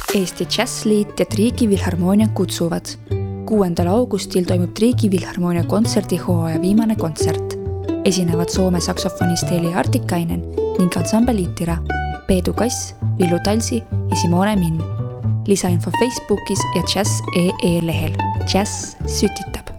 Eesti Jazzliit ja Triigi Filharmoonia kutsuvad. 6. augustil toimub Triigi Filharmoonia kontserdihooaja viimane kontsert. Esinevad Soome saksofonist Heli Artikainen ning ansambel Ittira, Peedu Kass, Villu Talsi ja Simone Minn. Lisainfo Facebookis ja Jazz.ee lehel. Jazz sütitab.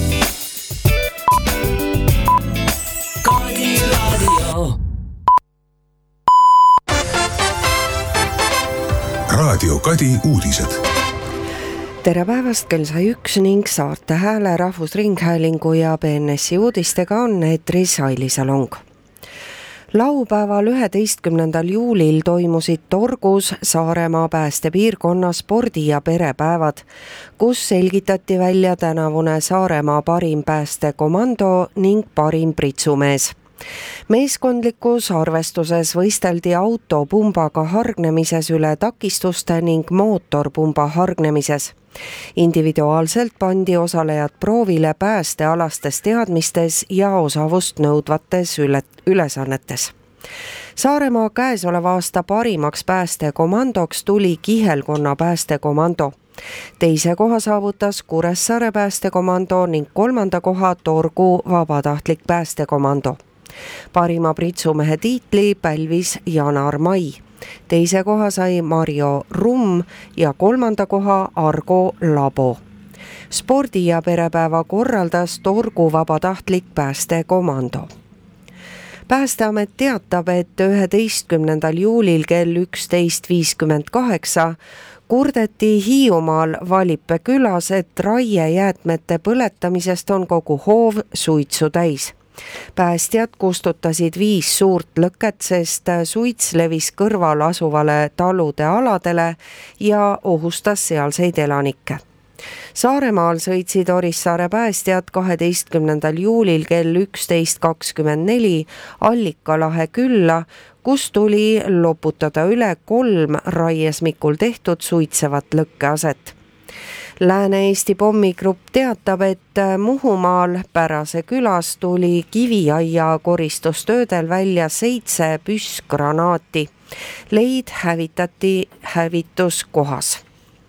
Raadio Kadi uudised. Tere päevast, kell sai 1 ning Saarte Hääle Rahvusringhäälingu ja BNS-i uudistega on eetris Aili Salong. Laupäeval 11. juulil toimusid Torgus Saaremaa päästepiirkonna spordi- ja perepäevad, kus selgitati välja tänavune Saaremaa parim päästekomando ning parim pritsumees. Meeskondlikus arvestuses võisteldi autopumbaga hargnemises üle takistuste ning mootorpumba hargnemises. Individuaalselt pandi osalejad proovile päästealastes teadmistes ja osavust nõudvates ülesannetes. Saaremaa käesoleva aasta parimaks päästekomandoks tuli Kihelkonna päästekomando. Teise koha saavutas Kuressaare päästekomando ning 3. koha Torgu vabatahtlik päästekomando. Parima pritsumehe tiitli pälvis Janar Mai. Teise koha sai Marjo Rumm ja 3. koha Argo Labo. Spordi- ja perepäeva korraldas Torgu vabatahtlik päästekomando. Päästeamet teatab, et 11. juulil kell 11.58 kurdeti Hiiumaal Valippe külas, et raiejäätmete põletamisest on kogu hoov suitsu täis. Päästjad kustutasid 5 suurt lõket, sest suits levis kõrval asuvale talude aladele ja ohustas sealseid elanikke. Saaremaal sõitsid Orissaare päästjad 12. juulil kell 11.24 Allikalahe külla, kus tuli loputada üle 3 raiesmikul tehtud suitsevat lõkkeaset. Lääne-Eesti pommigrupp teatab, et Muhumaal Pärase külas tuli kiviaia koristustöödel välja 7 püssgranaati. Leid hävitati hävituskohas.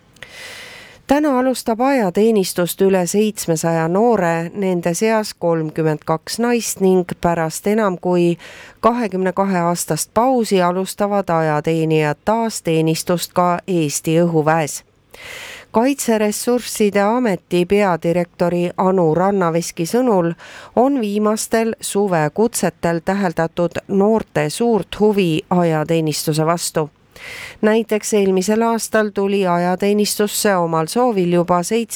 Täna alustab ajateenistust üle 700 noore, nende seas 32 naist ning pärast enam kui 22 aastast pausi alustavad ajateenijad taas teenistust ka Eesti õhuväes. Kaitseressursside ameti peadirektori Anu Rannaveski sõnul on viimastel suvekutsetel täheldatud noorte suurt huvi ajateenistuse vastu. Näiteks eelmisel aastal tuli ajateenistusse omal soovil juba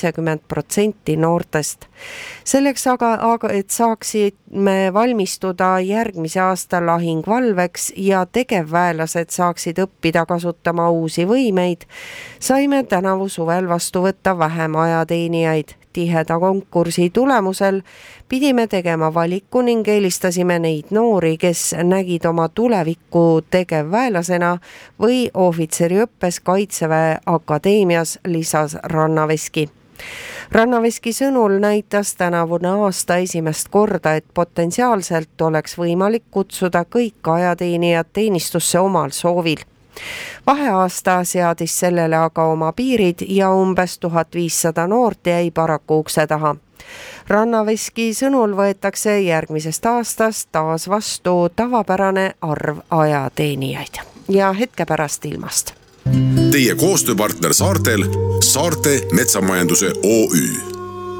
70% noortest. Selleks aga, et saaksime valmistuda järgmise aasta lahingvalveks ja tegevväelased saaksid õppida kasutama uusi võimeid, saime tänavu suvel vastu võtta vähem ajateenijaid. Tiheda konkursi tulemusel pidime tegema valiku ning eelistasime neid noori, kes nägid oma tulevikku tegevväelasena või ohvitseriõppes Kaitseväe Akadeemias, lisas Rannaveski. Rannaveski sõnul näitas tänavune aasta esimest korda, et potentsiaalselt oleks võimalik kutsuda kõik ajateenijad teenistusse omal soovil. Vaheaasta seadis sellele aga oma piirid ja umbes 1500 noort jäi paraku ukse taha. Rannaveski sõnul võetakse järgmisest aastast taas vastu tavapärane arv ajateenijaid. Ja hetke pärast ilmast. Teie koostööpartner saartel Saarte Metsamajanduse OÜ.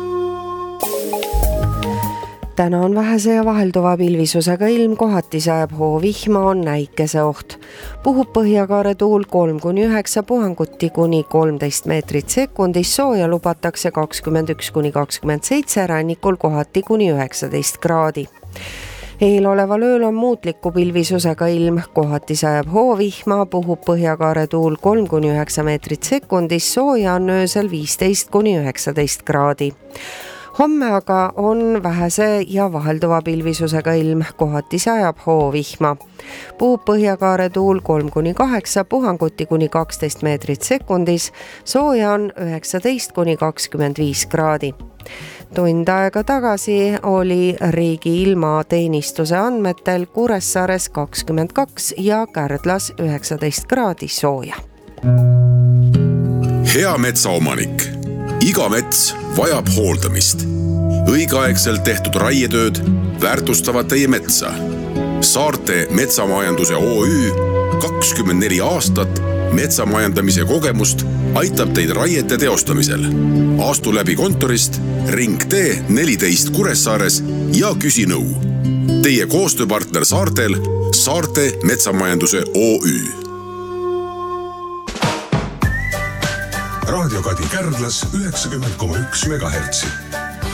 Täna on vähese ja vahelduva pilvisusega ilm, kohati sajab hoovihma, on näikese oht. Puhub põhjakaare tuul 3-9, puhanguti kuni 13 meetrit sekundis, sooja lubatakse 21-27, rannikul kohati kuni 19 kraadi. Eeloleval ööl on muutliku pilvisusega ilm, kohati sajab hoovihma, puhub põhjakaare tuul 3-9 meetrit sekundis, sooja on öösel 15-19 kraadi. Homme aga on vähese ja vahelduva pilvisusega ilm, kohati sajab hoovihma. Puhub põhjakaare tuul 3-8, puhanguti kuni 12 meetrit sekundis, sooja on 19-25 kraadi. Tund aega tagasi oli riigi ilmateenistuse andmetel Kuressaares 22 ja Kärdlas 19 kraadi sooja. hea metsaomanik. Iga mets vajab hooldamist. Õigeaegselt tehtud raietööd väärtustavad teie metsa. Saarte Metsamajanduse OÜ 24 aastat metsamajandamise kogemust aitab teid raiete teostamisel. Astu läbi kontorist Ring T 14 Kuressaares ja küsi nõu. Teie koostööpartner Saartel, Saarte Metsamajanduse OÜ. Raadio Kadi Kärdlas 90,1 MHz.